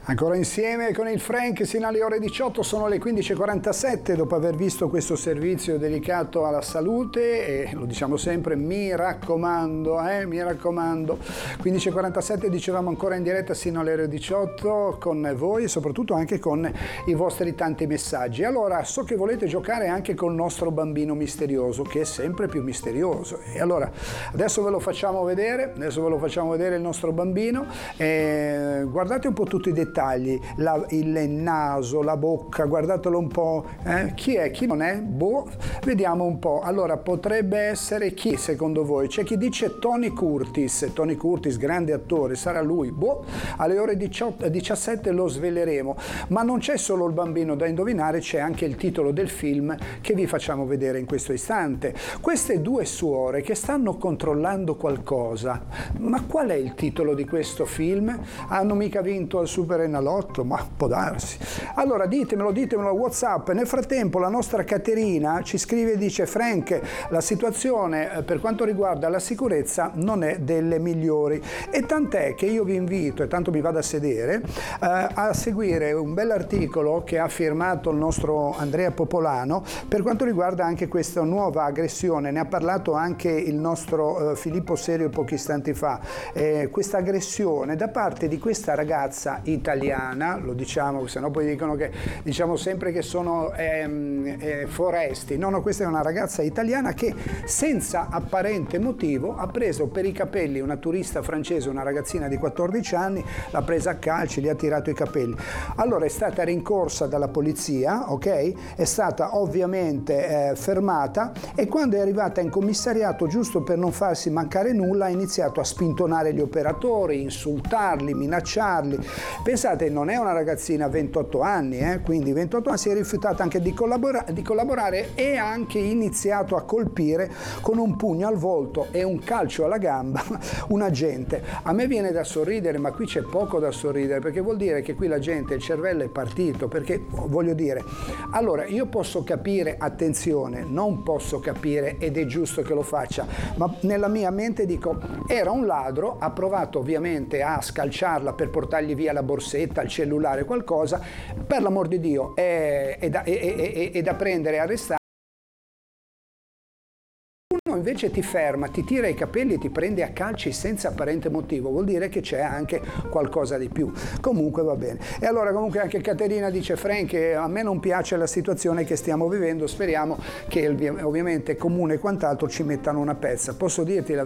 Ancora insieme con il Frank sino alle ore 18, sono le 15:47 dopo aver visto questo servizio dedicato alla salute e lo diciamo sempre, mi raccomando, mi raccomando. 15:47 dicevamo ancora in diretta sino alle ore 18 con voi e soprattutto anche con i vostri tanti messaggi. Allora, so che volete giocare anche col nostro bambino misterioso, che è sempre più misterioso. E allora, adesso ve lo facciamo vedere il nostro bambino. Guardate un po' tutti i dettagli. Il naso, la bocca, guardatelo un po', chi è, chi non è? Boh, vediamo un po'. Allora, potrebbe essere chi secondo voi? C'è chi dice Tony Curtis, grande attore, sarà lui? Boh, alle ore 17 lo sveleremo, ma non c'è solo il bambino da indovinare, c'è anche il titolo del film che vi facciamo vedere in questo istante. Queste due suore che stanno controllando qualcosa, ma qual è il titolo di questo film? Hanno mica vinto al Super Enalotto, ma può darsi. Allora ditemelo WhatsApp. Nel frattempo la nostra Caterina ci scrive e dice: Frank, la situazione per quanto riguarda la sicurezza non è delle migliori, e tant'è che io vi invito, e tanto mi vado a sedere, a seguire un bell'articolo che ha firmato il nostro Andrea Popolano per quanto riguarda anche questa nuova aggressione. Ne ha parlato anche il nostro Filippo Serio pochi istanti fa. Questa aggressione da parte di questa ragazza italiana, lo diciamo, se no poi dicono che diciamo sempre che sono foresti. No, questa è una ragazza italiana che senza apparente motivo ha preso per i capelli una turista francese, una ragazzina di 14 anni, l'ha presa a calci, gli ha tirato i capelli. Allora è stata rincorsa dalla polizia, ok? È stata ovviamente fermata, e quando è arrivata in commissariato, giusto per non farsi mancare nulla, ha iniziato a spintonare gli operatori, insultarli, minacciarli. Pensate, non è una ragazzina 28 anni, quindi 28 anni, si è rifiutata anche di collaborare e ha anche iniziato a colpire con un pugno al volto e un calcio alla gamba un agente. A me viene da sorridere, ma qui c'è poco da sorridere, perché vuol dire che qui la gente, il cervello è partito, perché voglio dire, allora io posso capire, attenzione, non posso capire, ed è giusto che lo faccia, ma nella mia mente dico, era un ladro, ha provato ovviamente a scalciarla per portargli via la borsetta, il cellulare, qualcosa, per l'amor di Dio, è da prendere e arrestare. Uno invece ti ferma, ti tira i capelli e ti prende a calci senza apparente motivo, vuol dire che c'è anche qualcosa di più. Comunque va bene. E allora comunque anche Caterina dice: Frank, a me non piace la situazione che stiamo vivendo, speriamo che ovviamente Comune e quant'altro ci mettano una pezza. Posso dirti la